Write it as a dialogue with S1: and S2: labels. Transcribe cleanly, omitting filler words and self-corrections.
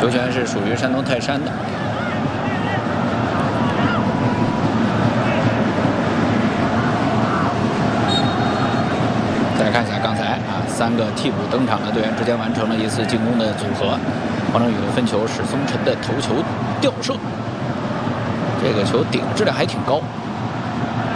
S1: 球权是属于山东泰山的。再看一下刚才3个替补登场的队员之间完成了一次进攻的组合。黄成宇的分球是松晨的头球吊射，这个球顶质量还挺高。